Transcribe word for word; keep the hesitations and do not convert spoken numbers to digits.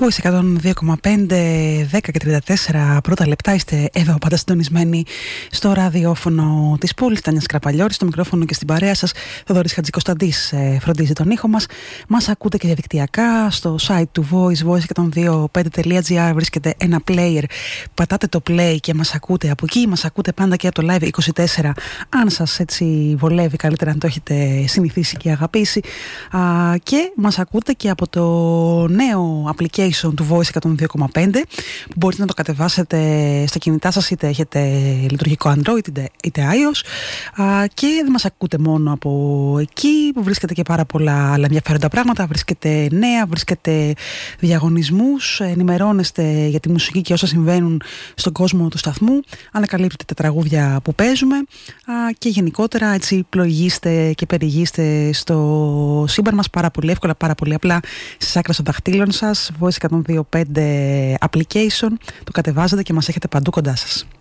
Voice εκατόν δύο κόμμα πέντε, δέκα και τριάντα τέσσερα πρώτα λεπτά. Είστε εδώ πάντα συντονισμένοι στο ραδιόφωνο της πόλης. Τάνια Σκραπαλιώρη στο μικρόφωνο και στην παρέα σας. Θοδωρής Χατζικοσταντής ε, φροντίζει τον ήχο μας. Μας ακούτε και διαδικτυακά στο site του Voice, voice εκατόν δύο κόμμα πέντε τελεία τζι άρ. Βρίσκεται ένα player. Πατάτε το play και μας ακούτε από εκεί. Μας ακούτε πάντα και από το Live είκοσι τέσσερα. Αν σας έτσι βολεύει, καλύτερα αν το έχετε συνηθίσει και αγαπήσει. Α, και μας ακούτε και από το νέο application του Voice εκατόν δύο κόμμα πέντε που μπορείτε να το κατεβάσετε στα κινητά σας, είτε έχετε λειτουργικό Android είτε, είτε iOS, α, και δεν μας ακούτε μόνο από εκεί που βρίσκεται και πάρα πολλά άλλα ενδιαφέροντα πράγματα. Βρίσκεται νέα, βρίσκεται διαγωνισμούς, ενημερώνεστε για τη μουσική και όσα συμβαίνουν στον κόσμο του σταθμού, ανακαλύπτετε τα τραγούδια που παίζουμε, α, και γενικότερα έτσι πλοηγήστε και περιηγήστε στο σύμπαν μας πάρα πολύ εύκολα, πάρα πολύ απλά στις άκρες των δαχτύλων σας. Voice εκατόν δύο κόμμα πέντε application, το κατεβάζετε και μας έχετε παντού κοντά σας.